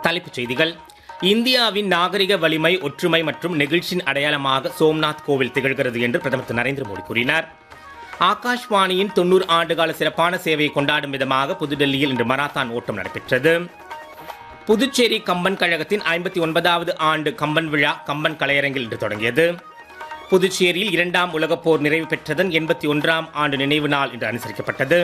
தலைப்புச் செய்திகள். இந்தியாவின் நாகரிக வலிமை, ஒற்றுமை மற்றும் நெகிழ்ச்சியின் அடையாளமாக சோம்நாத் கோவில் திகழ்கிறது என்று பிரதமர் திரு நரேந்திர மோடி கூறினார். ஆகாஷ்வாணியின் 90 ஆண்டுகால சிறப்பான சேவையை கொண்டாடும் விதமாக புதுடெல்லியில் இன்று மராத்தான் ஓட்டம் நடைபெற்றது. புதுச்சேரி கம்பன் கழகத்தின் 59வது ஆண்டு கம்பன் விழா கம்பன் கலையரங்கில் இன்று தொடங்கியது. புதுச்சேரியில் 2ஆம் உலகப் போர் நிறைவு பெற்றதன் 81ஆம் ஆண்டு நினைவு நாள் இன்று அனுசரிக்கப்பட்டது.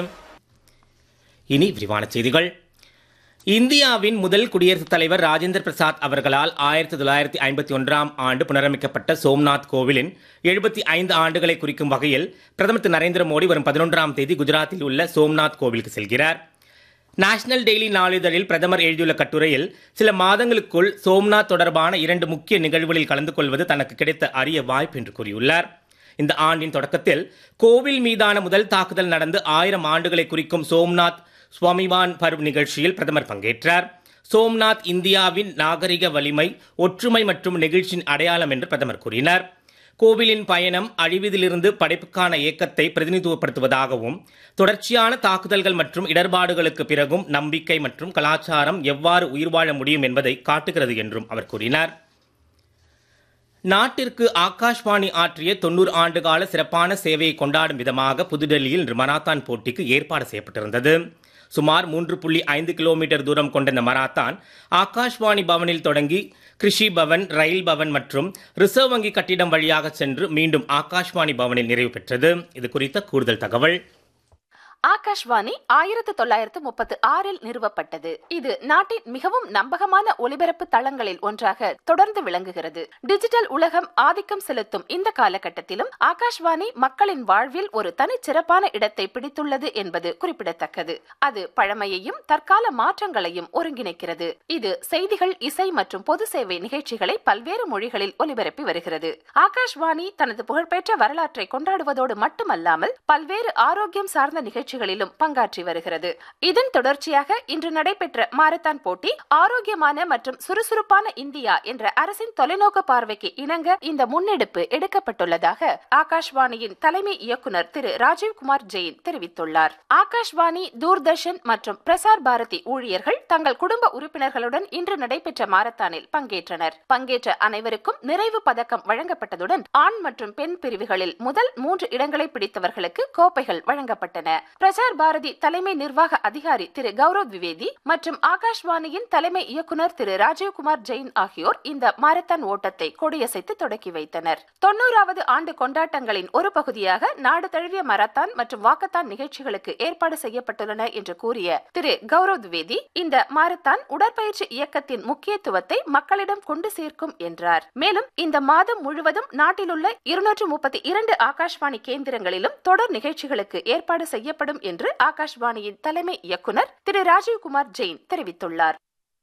இனி விரிவான செய்திகள். இந்தியாவின் முதல் குடியரசுத் தலைவர் ராஜேந்திர பிரசாத் அவர்களால் 1951ஆம் ஆண்டு புனரமைக்கப்பட்ட சோம்நாத் கோவிலின் 75 ஆண்டுகளை குறிக்கும் வகையில் பிரதமர் திரு நரேந்திர மோடி வரும் 11ஆம் தேதி குஜராத்தில் உள்ள சோம்நாத் கோவிலுக்கு செல்கிறார். நேஷனல் டெய்லி நாளிதழில் பிரதமர் எழுதியுள்ள கட்டுரையில், சில மாதங்களுக்குள் சோம்நாத் தொடர்பான 2 முக்கிய நிகழ்வுகளில் கலந்து கொள்வது தனக்கு கிடைத்த அரிய வாய்ப்பு என்று கூறியுள்ளார். இந்த ஆண்டின் தொடக்கத்தில் கோவில் மீதான முதல் தாக்குதல் நடந்து 1000 ஆண்டுகளை குறிக்கும் சோம்நாத் ஸ்வாமிவான் பர்வ் நிகழ்ச்சியில் பிரதமர் பங்கேற்றார். சோம்நாத் இந்தியாவின் நாகரிக வலிமை, ஒற்றுமை மற்றும் நெகிழ்ச்சியின் அடையாளம் என்று பிரதமர் கூறினார். கோவிலின் பயணம் அழிவதிலிருந்து படைப்புக்கான இயக்கத்தை பிரதிநிதித்துவப்படுத்துவதாகவும், தொடர்ச்சியான தாக்குதல்கள் மற்றும் இடர்பாடுகளுக்கு பிறகும் நம்பிக்கை மற்றும் கலாச்சாரம் எவ்வாறு உயிர் வாழ முடியும் என்பதை காட்டுகிறது என்றும் அவர் கூறினார். நாட்டிற்கு ஆகாஷ்வாணி ஆற்றிய 90 ஆண்டுகால சிறப்பான சேவையை கொண்டாடும் விதமாக புதுடெல்லியில் இன்று மராத்தான் போட்டிக்கு ஏற்பாடு செய்யப்பட்டிருந்தது. சுமார் 3.5 கிலோமீட்டர் தூரம் கொண்ட இந்த மராத்தான் ஆகாஷ்வாணி பவனில் தொடங்கி கிருஷி பவன், ரயில் பவன் மற்றும் ரிசர்வ் வங்கி கட்டிடம் வழியாக சென்று மீண்டும் ஆகாஷ்வாணி பவனில் நிறைவு பெற்றது. இது குறித்த கூடுதல் தகவல். ஆகாஷ்வாணி 1936இல் நிறுவப்பட்டது. இது நாட்டின் மிகவும் நம்பகமான ஒலிபரப்பு தளங்களில் ஒன்றாக தொடர்ந்து விளங்குகிறது. டிஜிட்டல் உலகம் ஆதிக்கம் செலுத்தும் இந்த காலகட்டத்திலும் ஆகாஷ்வாணி மக்களின் வாழ்வில் ஒரு தனிச்சிறப்பான இடத்தை பிடித்துள்ளது என்பது குறிப்பிடத்தக்கது. அது பழமையையும் தற்கால மாற்றங்களையும் ஒருங்கிணைக்கிறது. இது செய்திகள், இசை மற்றும் பொது சேவை நிகழ்ச்சிகளை பல்வேறு மொழிகளில் ஒலிபரப்பி வருகிறது. ஆகாஷ்வாணி தனது புகழ்பெற்ற வரலாற்றை கொண்டாடுவதோடு மட்டுமல்லாமல் பல்வேறு ஆரோக்கியம் சார்ந்த நிகழ்ச்சிகளிலும் பங்காற்றி வருகிறது. இதன் தொடர்ச்சியாக இன்று நடைபெற்ற மாரத்தான் போட்டி ஆரோக்கியமான மற்றும் சுறுசுறுப்பான இந்தியா என்ற அரசின் தொலைநோக்கு பார்வைக்கு இணங்க இந்த முன்னெடுப்பு எடுக்கப்பட்டுள்ளதாக ஆகாஷ்வாணியின் தலைமை இயக்குனர் திரு ராஜீவ்குமார் ஜெயின் தெரிவித்துள்ளார். ஆகாஷ்வாணி, தூர்தர்ஷன் மற்றும் பிரசார் பாரதி ஊழியர்கள் தங்கள் குடும்ப உறுப்பினர்களுடன் இன்று நடைபெற்ற மாரத்தானில் பங்கேற்றனர். பங்கேற்ற அனைவருக்கும் நிறைவு பதக்கம் வழங்கப்பட்டதுடன் ஆண் மற்றும் பெண் பிரிவுகளில் முதல் 3 இடங்களை பிடித்தவர்களுக்கு கோப்பைகள் வழங்கப்பட்டன. பிரசார் பாரதி தலைமை நிர்வாக அதிகாரி திரு கௌரவ் திவேதி மற்றும் ஆகாஷ்வாணியின் தலைமை இயக்குனர் திரு ராஜீவ்குமார் ஜெயின் ஆகியோர் இந்த மாரத்தான் ஓட்டத்தை கொடியசைத்து தொடக்கி வைத்தனர். 90வது ஆண்டு கொண்டாட்டங்களின் ஒரு பகுதியாக நாடு தழுவிய மாரத்தான் மற்றும் வாக்கத்தான் நிகழ்ச்சிகளுக்கு ஏற்பாடு செய்யப்பட்டுள்ளன என்று கூறிய திரு கௌரவ் திவேதி, இந்த மாரத்தான் உடற்பயிற்சி இயக்கத்தின் முக்கியத்துவத்தை மக்களிடம் கொண்டு சேர்க்கும் என்றார். மேலும் இந்த மாதம் முழுவதும் நாட்டிலுள்ள 232 ஆகாஷ்வாணி கேந்திரங்களிலும் தொடர் நிகழ்ச்சிகளுக்கு ஏற்பாடு செய்யப்படும் என்று ஆகாஷ்வாணியின் தலைமை இயக்குனர் திரு ராஜீவ்குமார் ஜெயின் தெரிவித்துள்ளார்.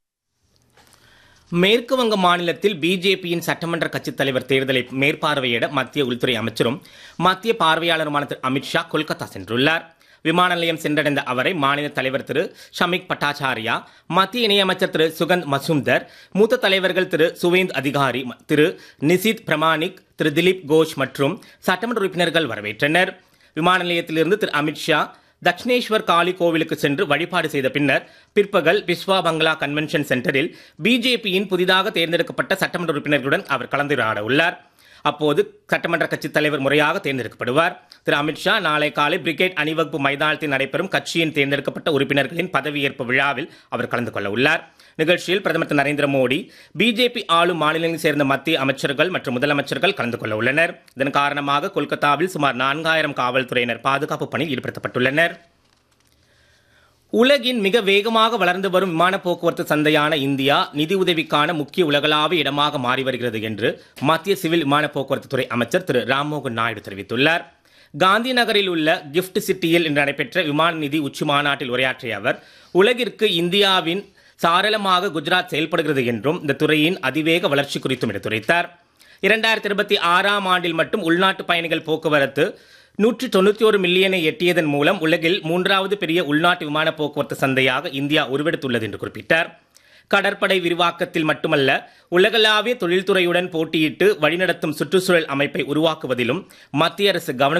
மேற்கு வங்க மாநிலத்தில் பிஜேபியின் சட்டமன்ற கட்சித் தலைவர் தேர்தலை மேற்பார்வையிட மத்திய உள்துறை அமைச்சரும் மத்திய பார்வையாளருமான திரு அமித்ஷா கொல்கத்தா சென்றுள்ளார். விமான நிலையம் சென்றடைந்த அவரை மாநில தலைவர் திரு ஷமிக் பட்டாச்சாரியா, மத்திய இணையமைச்சர் திரு சுகந்த் மசூம்தர், மூத்த தலைவர்கள் திரு சுவேந்த் அதிகாரி, திரு நிசித் பிரமாணிக், திரு திலீப் கோஷ் மற்றும் சட்டமன்ற உறுப்பினர்கள் வரவேற்றனர். விமான நிலையத்திலிருந்து திரு அமித்ஷா தக்ஷிணேஸ்வர் காளி கோவிலுக்கு சென்று வழிபாடு செய்த பின்னர் பிற்பகல் பிஸ்வா பங்களா கன்வென்ஷன் சென்டரில் பிஜேபியின் புதிதாக தேர்ந்தெடுக்கப்பட்ட சட்டமன்ற உறுப்பினர்களுடன் அவர் கலந்துரையாட உள்ளார். அப்போது சட்டமன்ற கட்சித் தலைவர் முறையாக தேர்ந்தெடுக்கப்படுவார். திரு அமித்ஷா நாளை காலை பிரிகேட் அணிவகுப்பு மைதானத்தில் நடைபெறும் கட்சியின் தேர்ந்தெடுக்கப்பட்ட உறுப்பினர்களின் பதவியேற்பு விழாவில் அவர் கலந்து கொள்ள உள்ளார். நிகழ்ச்சியில் பிரதமர் திரு நரேந்திர மோடி, பிஜேபி ஆளும் மாநிலங்களைச் சேர்ந்த மத்திய அமைச்சர்கள் மற்றும் முதலமைச்சர்கள் கலந்து கொள்ள உள்ளனர். இதன் காரணமாக கொல்கத்தாவில் சுமார் 4000 காவல்துறையினர் பாதுகாப்பு பணியில் ஈடுபடுத்தப்பட்டுள்ளனர். உலகின் மிக வேகமாக வளர்ந்து வரும் விமான போக்குவரத்து சந்தையான இந்தியா நிதி உதவிக்கான முக்கிய உலகளாவிய இடமாக மாறி வருகிறது என்று மத்திய சிவில் விமான போக்குவரத்து துறை அமைச்சர் திரு ராம்மோகன் நாயுடு தெரிவித்துள்ளார். காந்தி நகரில் உள்ள கிஃப்ட் சிட்டியில் இன்று நடைபெற்ற விமான நிதி உச்சி மாநாட்டில் உரையாற்றிய அவர், உலகிற்கு இந்தியாவின் சாரளமாக குஜராத் செயல்படுகிறது என்றும் இந்த துறையின் அதிவேக வளர்ச்சி குறித்தும் எடுத்துரைத்தார். 2026ஆம் ஆண்டில் மட்டும் உள்நாட்டு பயணிகள் போக்குவரத்து 191 மில்லியனை எட்டியதன் மூலம் உலகில் 3வது பெரிய உள்நாட்டு விமான போக்குவரத்து சந்தையாக இந்தியா உருவெடுத்துள்ளது என்று குறிப்பிட்டார். கடற்படை விரிவாக்கத்தில் மட்டுமல்ல, உலகளாவிய தொழில்துறையுடன் போட்டியிட்டு வழிநடத்தும் சுற்றுச்சூழல் அமைப்பை உருவாக்குவதிலும் மத்திய அரசு கவனம்